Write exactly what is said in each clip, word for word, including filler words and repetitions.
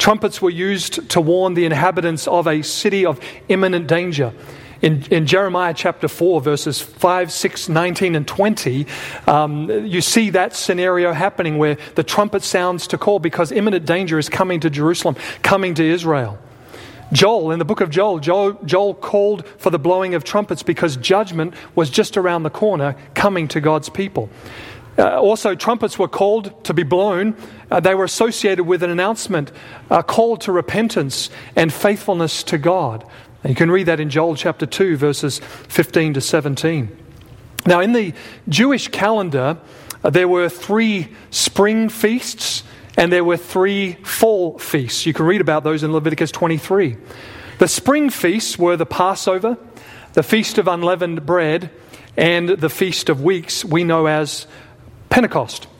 Trumpets were used to warn the inhabitants of a city of imminent danger. In, in Jeremiah chapter four, verses five, six, nineteen, and twenty, um, you see that scenario happening where the trumpet sounds to call because imminent danger is coming to Jerusalem, coming to Israel. Joel, in the book of Joel, Joel, Joel called for the blowing of trumpets because judgment was just around the corner coming to God's people. Uh, also, trumpets were called to be blown. Uh, they were associated with an announcement, a call to repentance and faithfulness to God. And you can read that in Joel chapter two, verses fifteen to seventeen. Now, in the Jewish calendar, uh, there were three spring feasts and there were three fall feasts. You can read about those in Leviticus twenty-three. The spring feasts were the Passover, the Feast of Unleavened Bread, and the Feast of Weeks we know as Pentecost.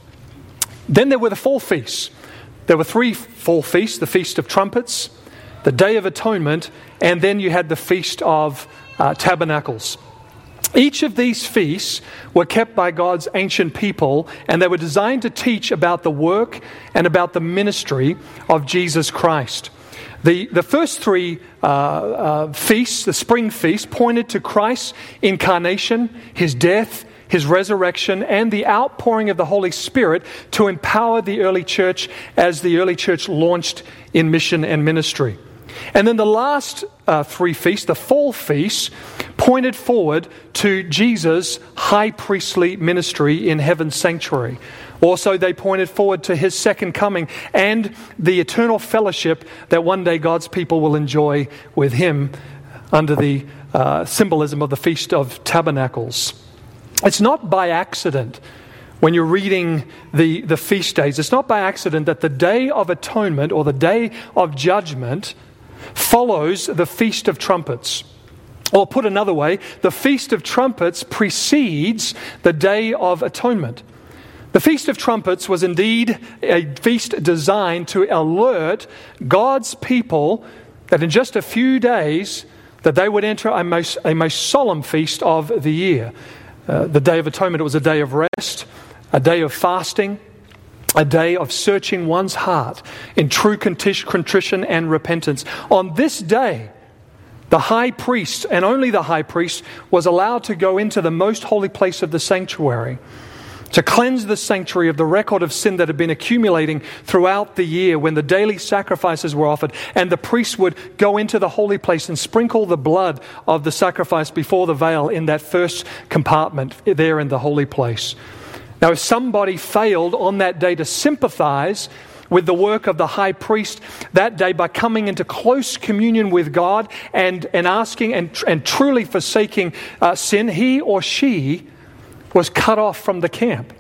Then there were the fall feasts. There were three fall feasts: the Feast of Trumpets, the Day of Atonement, and then you had the Feast of uh, Tabernacles. Each of these feasts were kept by God's ancient people, and they were designed to teach about the work and about the ministry of Jesus Christ. The, the first three uh, uh, feasts, the spring feast, pointed to Christ's incarnation, His death, His resurrection, and the outpouring of the Holy Spirit to empower the early church as the early church launched in mission and ministry. And then the last uh, three feasts, the fall feasts, pointed forward to Jesus' high priestly ministry in heaven's sanctuary. Also, they pointed forward to His second coming and the eternal fellowship that one day God's people will enjoy with Him under the uh, symbolism of the Feast of Tabernacles. It's not by accident, when you're reading the, the feast days, it's not by accident that the Day of Atonement or the Day of Judgment follows the Feast of Trumpets. Or put another way, the Feast of Trumpets precedes the Day of Atonement. The Feast of Trumpets was indeed a feast designed to alert God's people that in just a few days that they would enter a most, a most solemn feast of the year. Uh, the Day of Atonement was a day of rest, a day of fasting, a day of searching one's heart in true contrition and repentance. On this day, the high priest, and only the high priest, was allowed to go into the most holy place of the sanctuary to cleanse the sanctuary of the record of sin that had been accumulating throughout the year when the daily sacrifices were offered. And the priest would go into the holy place and sprinkle the blood of the sacrifice before the veil in that first compartment there in the holy place. Now, if somebody failed on that day to sympathize with the work of the high priest that day by coming into close communion with God and, and asking and, and truly forsaking uh, sin, he or she was cut off from the camp.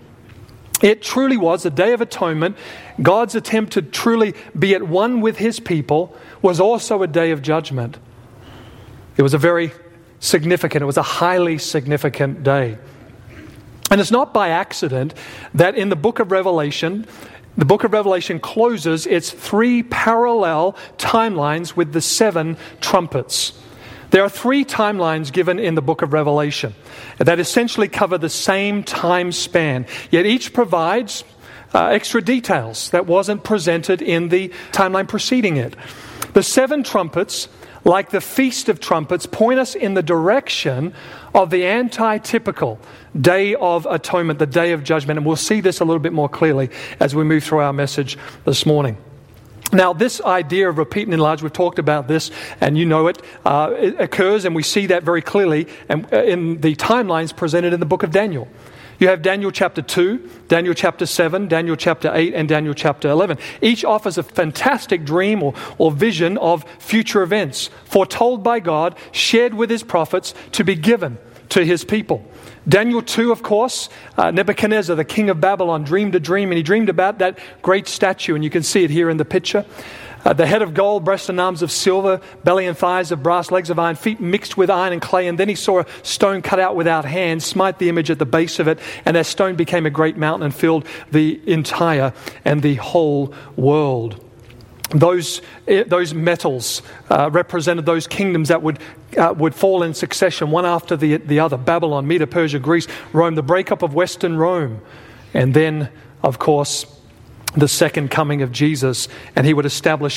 It truly was a Day of Atonement. God's attempt to truly be at one with His people was also a day of judgment. It was a very significant, it was a highly significant day. And it's not by accident that in the book of Revelation, the book of Revelation closes its three parallel timelines with the seven trumpets. There are three timelines given in the book of Revelation that essentially cover the same time span, yet each provides uh, extra details that wasn't presented in the timeline preceding it. The seven trumpets, like the Feast of Trumpets, point us in the direction of the anti-typical Day of Atonement, the Day of Judgment, and we'll see this a little bit more clearly as we move through our message this morning. Now, this idea of repeat and enlarge, we've talked about this, and you know it, uh, it occurs, and we see that very clearly in the timelines presented in the book of Daniel. You have Daniel chapter two, Daniel chapter seven, Daniel chapter eight, and Daniel chapter eleven. Each offers a fantastic dream or, or vision of future events, foretold by God, shared with His prophets to be given to His people. Daniel two, of course, uh, Nebuchadnezzar, the king of Babylon, dreamed a dream, and he dreamed about that great statue, and you can see it here in the picture. Uh, the head of gold, breast and arms of silver, belly and thighs of brass, legs of iron, feet mixed with iron and clay. And then he saw a stone cut out without hands, smite the image at the base of it, and that stone became a great mountain and filled the entire and the whole world. Those those metals uh, represented those kingdoms that would uh, would fall in succession, one after the the other. Babylon, Medo, Persia, Greece, Rome, the breakup of Western Rome, and then, of course, the second coming of Jesus, and He would establish